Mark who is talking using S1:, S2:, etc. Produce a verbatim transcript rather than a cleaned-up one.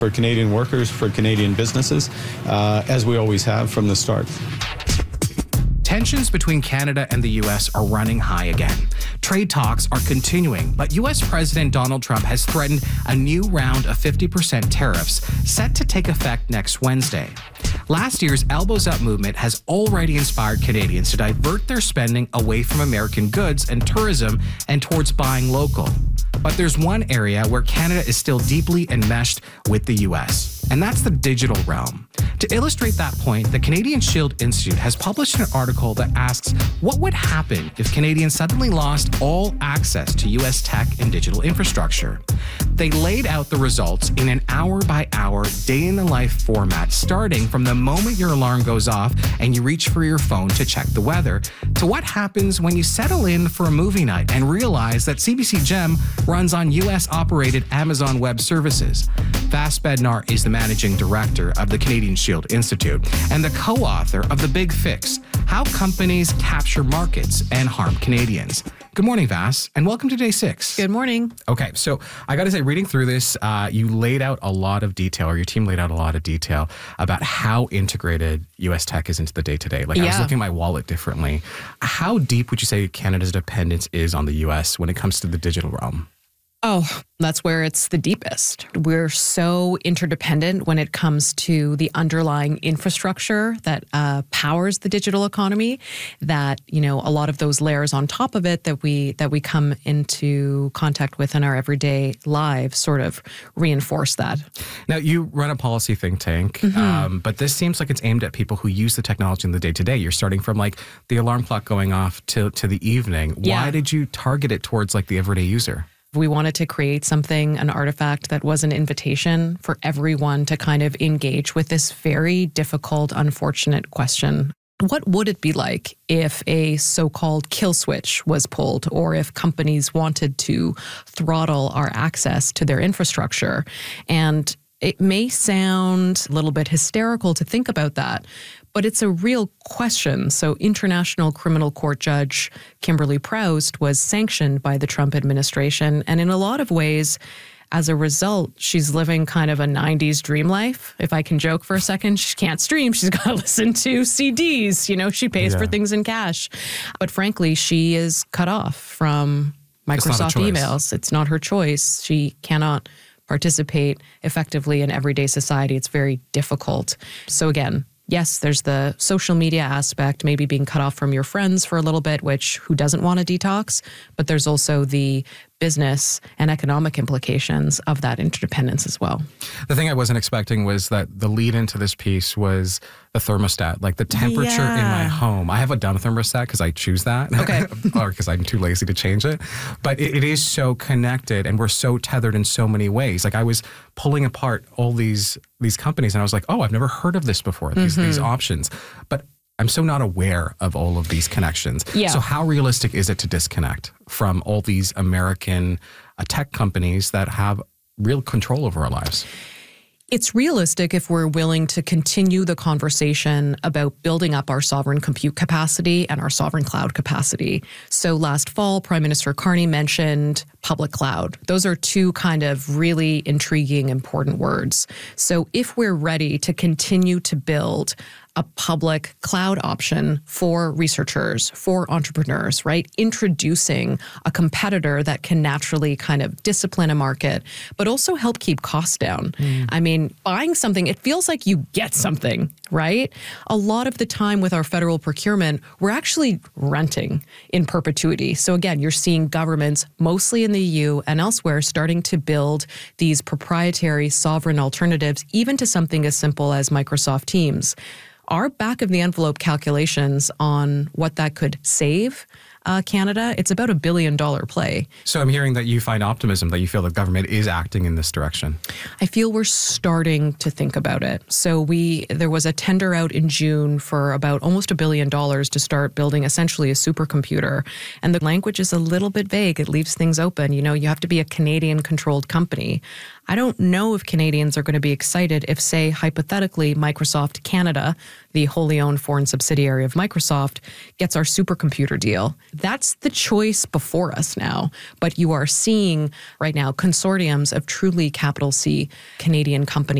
S1: for Canadian workers, for Canadian businesses, uh, as we always have from the start.
S2: Tensions between Canada and the U S are running high again. Trade talks are continuing, but U S President Donald Trump has threatened a new round of fifty percent tariffs set to take effect next Wednesday. Last year's Elbows Up movement has already inspired Canadians to divert their spending away from American goods and tourism and towards buying local. But there's one area where Canada is still deeply enmeshed with the U S, and that's the digital realm. To illustrate that point, the Canadian Shield Institute has published an article that asks what would happen if Canadians suddenly lost all access to U S tech and digital infrastructure. They laid out the results in an hour-by-hour, day-in-the-life format, starting from the moment your alarm goes off and you reach for your phone to check the weather, to what happens when you settle in for a movie night and realize that C B C Gem runs on U S-operated Amazon Web Services. Vas Bednar is the managing director of the Canadian Shield Institute and the co-author of The Big Fix, How Companies Capture Markets and Harm Canadians. Good morning, Vas, and welcome to Day six.
S3: Good morning.
S2: Okay, so I got to say, reading through this, uh, you laid out a lot of detail, or your team laid out a lot of detail about how integrated U S tech is into the day-to-day. Like, yeah. I was looking at my wallet differently. How deep would you say Canada's dependence is on the U S when it comes to the digital realm?
S3: Oh, that's where it's the deepest. We're so interdependent when it comes to the underlying infrastructure that uh, powers the digital economy, that, you know, a lot of those layers on top of it that we that we come into contact with in our everyday lives sort of reinforce that.
S2: Now, you run a policy think tank, mm-hmm. um, but this seems like it's aimed at people who use the technology in the day-to-day. You're starting from like the alarm clock going off to, to the evening.
S3: Yeah.
S2: Why did you target it towards like the everyday user?
S3: We wanted to create something, an artifact that was an invitation for everyone to kind of engage with this very difficult, unfortunate question. What would it be like if a so-called kill switch was pulled, or if companies wanted to throttle our access to their infrastructure? And it may sound a little bit hysterical to think about that, but it's a real question. So International Criminal Court Judge Kimberly Proust was sanctioned by the Trump administration. And in a lot of ways, as a result, she's living kind of a nineties dream life. If I can joke for a second, she can't stream. She's got to listen to C Ds. You know, she pays yeah. for things in cash. But frankly, she is cut off from Microsoft emails. It's not her choice. She cannot participate effectively in everyday society. It's very difficult. So again, yes, there's the social media aspect, maybe being cut off from your friends for a little bit, which who doesn't want to detox? But there's also the business and economic implications of that interdependence as well.
S2: The thing I wasn't expecting was that the lead into this piece was the thermostat, like the temperature
S3: yeah.
S2: in my home. I have a dumb thermostat because I choose that,
S3: okay.
S2: or because I'm too lazy to change it. But it, it is so connected, and we're so tethered in so many ways. Like I was pulling apart all these these companies, and I was like, oh, I've never heard of this before. These mm-hmm. these options, but I'm so not aware of all of these connections.
S3: Yeah.
S2: So how realistic is it to disconnect from all these American uh, tech companies that have real control over our lives?
S3: It's realistic if we're willing to continue the conversation about building up our sovereign compute capacity and our sovereign cloud capacity. So last fall, Prime Minister Carney mentioned public cloud. Those are two kind of really intriguing, important words. So if we're ready to continue to build a public cloud option for researchers, for entrepreneurs, right? Introducing a competitor that can naturally kind of discipline a market, but also help keep costs down. Mm. I mean, buying something, it feels like you get something, right? A lot of the time with our federal procurement, we're actually renting in perpetuity. So again, you're seeing governments, mostly in the E U and elsewhere, starting to build these proprietary sovereign alternatives, even to something as simple as Microsoft Teams. Our back of the envelope calculations on what that could save uh, Canada, it's about a billion dollar play.
S2: So I'm hearing that you find optimism, that you feel the government is acting in this direction.
S3: I feel we're starting to think about it. So we there was a tender out in June for about almost a billion dollars to start building essentially a supercomputer. And the language is a little bit vague. It leaves things open. You know, you have to be a Canadian-controlled company. I don't know if Canadians are going to be excited if, say, hypothetically, Microsoft Canada, the wholly owned foreign subsidiary of Microsoft, gets our supercomputer deal. That's the choice before us now. But you are seeing right now consortiums of truly capital C Canadian companies